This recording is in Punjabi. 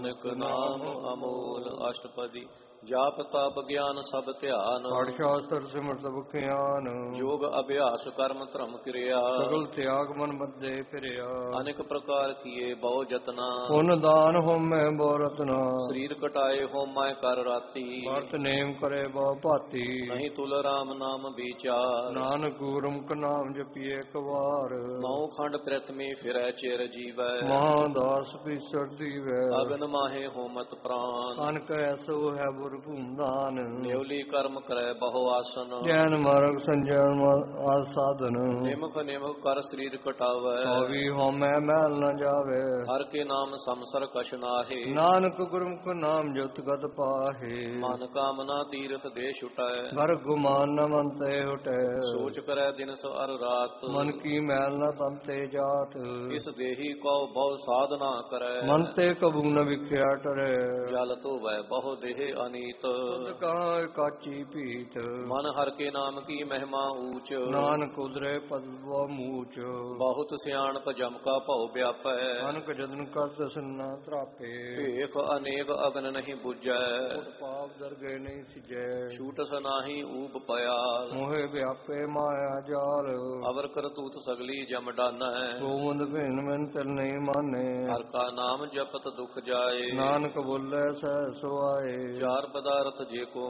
ਨਿਕ ਨਾਮ ਅਮੋਲ ਅਸ਼ਟਪਦੀ ਜਾਪ ਤਪ ਗਿਆਨ ਸਭ ਧਿਆਨ। ਪਾਠ ਸ਼ਾਸਤਰ ਸਿਮਰਤ ਬਖਿਆਨ। ਯੋਗ ਅਭਿਆਸ ਕਰਮ ਧਰਮ ਕਿਰਿਆ। ਸਗਲ ਤਿਆਗ ਮਨ ਮੱਦੇ ਫਿਰਿਆ। ਅਨੇਕ ਪ੍ਰਕਾਰ ਕੀਏ ਬਹੁ ਜਤਨਾ। ਪੁੰਨ ਦਾਨ ਹੋਮੈ ਬਹੁ ਰਤਨਾ। ਸਰੀਰ ਕਟਾਏ ਹੋਮੈ ਕਰ ਰਾਤੀ। ਵਰਤ ਨੇਮ ਕਰੇ ਬਹੁ ਭਾਤੀ। ਨਹੀਂ ਤੁਲ ਰਾਮ ਨਾਮ ਵਿਚਾਰ। ਨਾਨਕ ਗੁਰਮੁਖ ਨਾਮ ਜਪੀਏ ਇੱਕ ਵਾਰ। ਨੌ ਖੰਡ ਪ੍ਰਥਮੇ ਫਿਰੈ ਚਿਰ ਜੀਵੈ। ਮਹਾਦਾਸ ਪੀਸਰ ਦੀਵੈ। ਅਗਨ ਮਾਹੇ ਹੋਮਤ ਪ੍ਰਾਨ। ਅਨਕ ਐਸੋ ਹੈ ਬੁਰ ਭੂਮਦਾਨ। ਨਿਉਲੀ ਕਰਮ ਕਰੈ ਬਹੁ ਆਸਨ। ਜੈਨ ਮਾਰਗ ਸੰਜਮ ਆਦ ਸਾਧਨ। ਨਿਮਖ ਨਿਮਖ ਕਰ ਸਰੀਰ ਕਟਾਵੈ। ਹੋਵੀ ਹੋਮੈ ਮੈਲ ਨ ਜਾਵੇ। ਹਰ ਕੇ ਨਾਮ ਸੰਸਰ ਕਛ ਨਾਹੇ। ਨਾਨਕ ਗੁਰਮੁਖ ਨਾਮ ਜੁਤ ਗਤ ਪਾਹੇ। ਮਨ ਕਾਮਨਾ ਤੀਰਥ ਦੇ ਛੁਟੈ। ਘਰ ਗੁਮਾਨ ਨ ਮਨ ਤੇ ਹੁਟੈ। ਸੋਚ ਕਰੈ ਦਿਨ ਸੋ ਅਰ ਰਾਤ। ਮਨ ਕੀ ਮੈਲ ਨ ਤਨ ਤੇ ਜਾਤ। ਇਸ ਦੇਹੀ ਕਉ ਬਹੁ ਸਾਧਨਾ ਕਰੈ। ਮਨ ਤੇ ਕਬੂ ਨ ਵਿਖਿਆ ਟਰੈ। ਜਲ ਧੋਵੈ ਬਹੁ ਦੇਹ ਅਨੀਤ। ਤੁਧ ਕਹਾ ਕਾਚੀ ਪੀਤ। ਮਨ ਹਰ ਕੇ ਨਾਮ ਕੀ ਮਹਿਮਾ ਊਚ। ਨਾਨਕ ਉਦਰੇ ਪਦ ਬਹੁ ਮੂਚ। ਬਹੁਤ ਸਿਆਣਪ ਜਮ ਕਾ ਭਉ ਵਿਆਪੈ। ਨਾਨਕ ਜਦਨ ਕਰਤ ਸੰਨਾ ਤਰਾਪੇ। ਭੇਖ ਅਨੇਕ ਅਗਨ ਨਹੀਂ ਬੁਝੈ। ਕੋਟ ਪਾਪ ਦਰਗੇ ਨਹੀਂ ਸਿਜੈ। ਛੂਟਸ ਨਾਹੀ ਊਪ ਪਿਆਲ। ਮੋਹਿ ਵਿਆਪੇ ਮਾਇਆ ਜਾਲ। ਅਵਰ ਕਰਤੂਤ ਸਗਲੀ ਜਮ ਡਾਨੈ। ਸੋਵੰਦ ਭਿੰਨ ਮੈਨ ਤਿਲ ਨਹੀਂ ਮਾਨੇ। ਹਰ ਕਾ ਨਾਮ ਜਪਤ ਦੁਖ ਜਾਏ। ਨਾਨਕ ਬੋਲੇ ਸਹਿ ਸੁਆਏ। ਚਾਰ ਪਦਾਰਥ ਜੇ ਕੋ